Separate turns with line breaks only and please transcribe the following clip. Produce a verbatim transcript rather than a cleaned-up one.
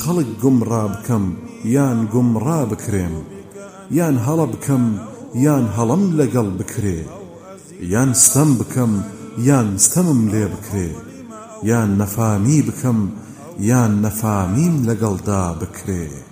خەڵک گومڕا بکەم یان گومڕا بکرێم، یان هەڵە بکەم یان هەڵەم لەگەڵ بکرێ، یان ستەم بکەم یان ستەمم لێ بکرێ، یان نەفامی بکەم یان نەفامیم لەگەڵدا بکرێ.